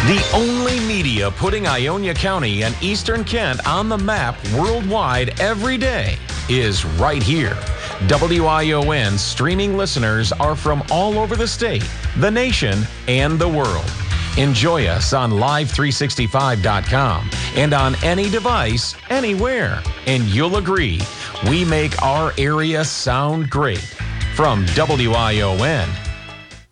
The only media putting Ionia County and Eastern Kent on the map worldwide every day is right here. WION streaming listeners are from all over the state, the nation, and the world. Enjoy us on live365.com and on any device, anywhere. And you'll agree, we make our area sound great. From WION,